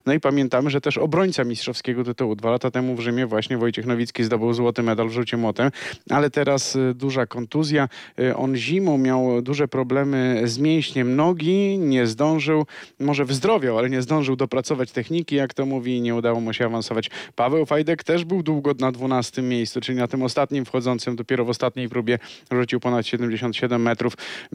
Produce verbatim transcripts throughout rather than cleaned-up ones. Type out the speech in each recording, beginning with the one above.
No i pamiętamy, że też obrońca mistrzowskiego tytułu. Dwa lata temu w Rzymie właśnie Wojciech Nowicki zdobył złoty medal w rzucie młotem, ale teraz y, duża kontuzja. Y, on zimą miał duże problemy z mięśniem nogi, nie zdążył, może wyzdrowiał, ale nie zdążył dopracować techniki, jak to mówi, nie udało mu się awansować. Paweł Fajdek też był długo na dwunastym miejscu, czyli na tym ostatnim wchodzącym, dopiero w ostatniej próbie rzucił ponad siedemdziesiąt siedem metrów.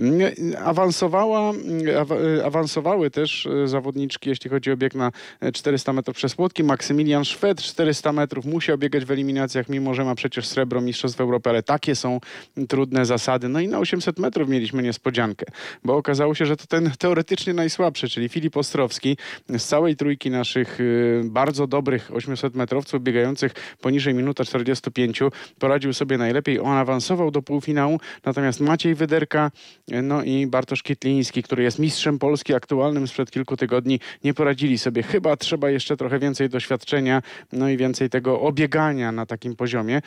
Y, awansowała, y, aw, y, awansowały też y, zawodniczki, jeśli chodzi o bieg na czterysta metrów przez płotki. Maksymilian Szwed czterysta metrów musiał biegać w eliminacjach, mimo że ma przecież srebro mistrzostw Europy, ale takie są trudne zasady. No i na osiemset metrów mieliśmy niespodziankę, bo okazało się, że to ten teoretycznie najsłabszy, czyli Filip Ostrowski z całej trójki naszych y, bardzo dobrych ośmioset metrowców biegających poniżej minuta czterdzieści pięć poradził sobie najlepiej. On awansował do półfinału, natomiast Maciej Wyderka y, no i Bartosz Kietliński, który jest mistrzem Polski aktualnym sprzed kilku tygodni, nie poradzili sobie. Chyba trzeba jeszcze trochę więcej doświadczenia, no i więcej tego obiegania na takim poziomie.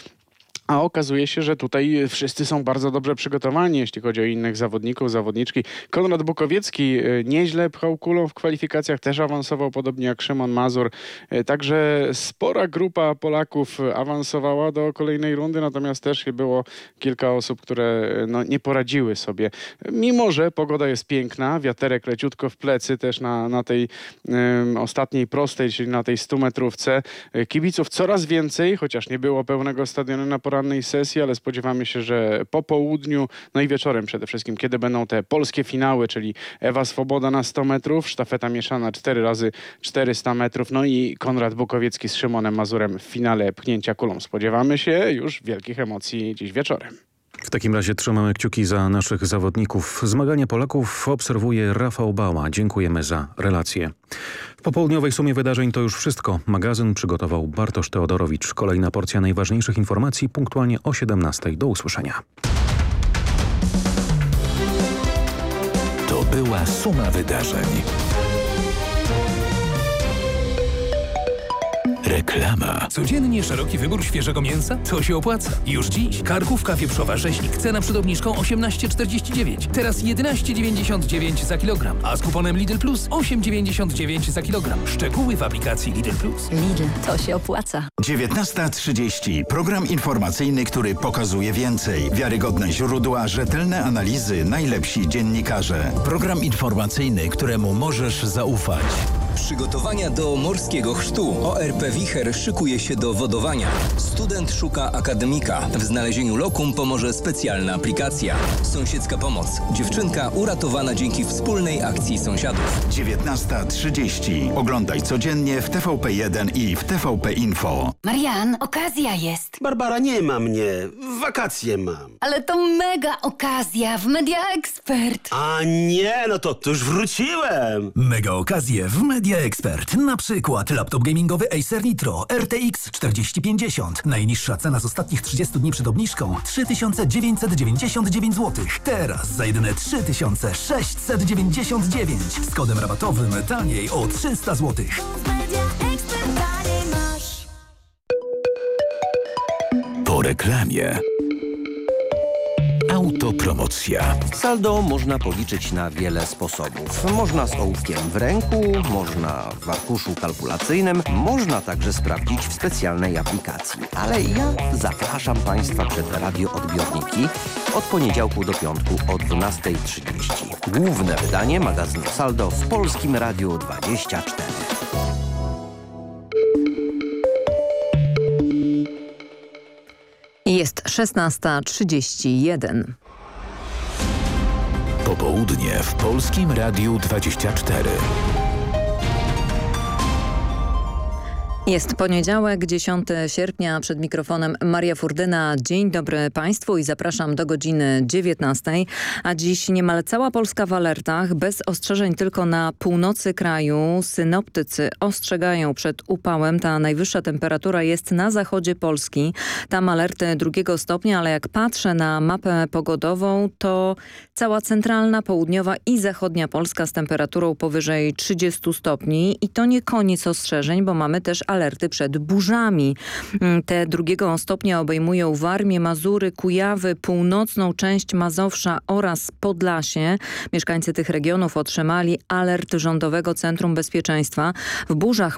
A okazuje się, że tutaj wszyscy są bardzo dobrze przygotowani, jeśli chodzi o innych zawodników, zawodniczki. Konrad Bukowiecki nieźle pchał kulą w kwalifikacjach, też awansował podobnie jak Szymon Mazur. Także spora grupa Polaków awansowała do kolejnej rundy, natomiast też było kilka osób, które no, nie poradziły sobie. Mimo że pogoda jest piękna, wiaterek leciutko w plecy też na, na tej um, ostatniej prostej, czyli na tej stu metrówce. Kibiców coraz więcej, chociaż nie było pełnego stadionu na porannej sesji, ale spodziewamy się, że po południu, no i wieczorem przede wszystkim, kiedy będą te polskie finały, czyli Ewa Swoboda na sto metrów, sztafeta mieszana cztery razy czterysta metrów, no i Konrad Bukowiecki z Szymonem Mazurem w finale pchnięcia kulą. Spodziewamy się już wielkich emocji dziś wieczorem. W takim razie trzymamy kciuki za naszych zawodników. Zmagania Polaków obserwuje Rafał Bała. Dziękujemy za relację. W popołudniowej sumie wydarzeń to już wszystko. Magazyn przygotował Bartosz Teodorowicz. Kolejna porcja najważniejszych informacji punktualnie o siedemnastej. Do usłyszenia. To była suma wydarzeń. Reklama. Codziennie szeroki wybór świeżego mięsa? To się opłaca. Już dziś karkówka wieprzowa rzeźnik. Cena przed obniżką osiemnaście czterdzieści dziewięć. Teraz jedenaście dziewięćdziesiąt dziewięć za kilogram. A z kuponem Lidl Plus osiem dziewięćdziesiąt dziewięć za kilogram. Szczegóły w aplikacji Lidl Plus. Lidl, to się opłaca. dziewiętnasta trzydzieści. Program informacyjny, który pokazuje więcej. Wiarygodne źródła, rzetelne analizy, najlepsi dziennikarze. Program informacyjny, któremu możesz zaufać. Przygotowania do morskiego chrztu. O R P Wicher szykuje się do wodowania. Student szuka akademika. W znalezieniu lokum pomoże specjalna aplikacja. Sąsiedzka pomoc. Dziewczynka uratowana dzięki wspólnej akcji sąsiadów. dziewiętnasta trzydzieści. Oglądaj codziennie w T V P jeden i w T V P Info. Marian, okazja jest. Barbara, nie ma mnie. Wakacje mam. Ale to mega okazja w Media Expert. A nie, no to, to już wróciłem. Mega okazje w Media Expert. Na przykład laptop gamingowy Acer Nitro R T X czterdzieści pięćdziesiąt. Najniższa cena z ostatnich trzydziestu dni przed obniżką trzy tysiące dziewięćset dziewięćdziesiąt dziewięć złotych. Teraz za jedyne trzy tysiące sześćset dziewięćdziesiąt dziewięć. Z kodem rabatowym taniej o trzysta złotych. Po reklamie. Autopromocja. Saldo można policzyć na wiele sposobów. Można z ołówkiem w ręku, można w arkuszu kalkulacyjnym, można także sprawdzić w specjalnej aplikacji. Ale ja zapraszam Państwa przed radioodbiorniki od poniedziałku do piątku o dwunasta trzydzieści. Główne wydanie magazynu Saldo w Polskim Radiu dwadzieścia cztery. Jest szesnasta trzydzieści jeden. Popołudnie w Polskim Radiu dwadzieścia cztery. Jest poniedziałek, dziesiątego sierpnia, przed mikrofonem Maria Furdyna. Dzień dobry Państwu i zapraszam do godziny dziewiętnastej. A dziś niemal cała Polska w alertach, bez ostrzeżeń tylko na północy kraju. Synoptycy ostrzegają przed upałem. Ta najwyższa temperatura jest na zachodzie Polski. Tam alerty drugiego stopnia, ale jak patrzę na mapę pogodową, to cała centralna, południowa i zachodnia Polska z temperaturą powyżej trzydziestu stopni. I to nie koniec ostrzeżeń, bo mamy też alerty alerty przed burzami. Te drugiego stopnia obejmują Warmię, Mazury, Kujawy, północną część Mazowsza oraz Podlasie. Mieszkańcy tych regionów otrzymali alert Rządowego Centrum Bezpieczeństwa. W burzach